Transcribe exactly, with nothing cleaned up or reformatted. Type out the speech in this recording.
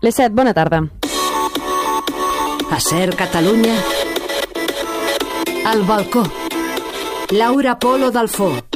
Les set, bona tarda. A Ser Catalunya. Al balcó. Laura Polo Dalfó.